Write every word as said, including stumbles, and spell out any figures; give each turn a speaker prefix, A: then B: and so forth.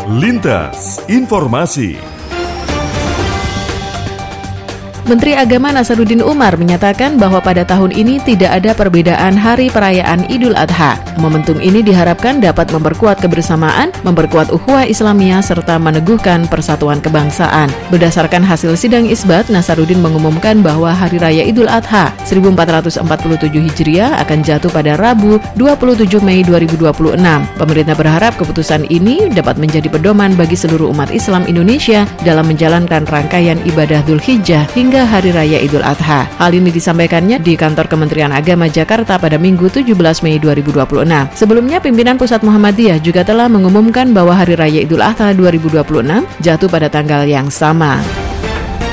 A: Lintas Informasi.
B: Menteri Agama Nasaruddin Umar menyatakan bahwa pada tahun ini tidak ada perbedaan hari perayaan Idul Adha. Momentum ini diharapkan dapat memperkuat kebersamaan, memperkuat ukhuwah Islamiyah, serta meneguhkan persatuan kebangsaan. Berdasarkan hasil sidang isbat, Nasaruddin mengumumkan bahwa Hari Raya Idul Adha seribu empat ratus empat puluh tujuh Hijriah akan jatuh pada Rabu dua puluh tujuh Mei dua ribu dua puluh enam. Pemerintah berharap keputusan ini dapat menjadi pedoman bagi seluruh umat Islam Indonesia dalam menjalankan rangkaian ibadah Dzulhijjah hingga Hari Raya Idul Adha. Hal ini disampaikannya di kantor Kementerian Agama Jakarta pada Minggu tujuh belas Mei dua ribu dua puluh enam. Sebelumnya, pimpinan Pusat Muhammadiyah juga telah mengumumkan bahwa Hari Raya Idul Adha dua ribu dua puluh enam jatuh pada tanggal yang sama.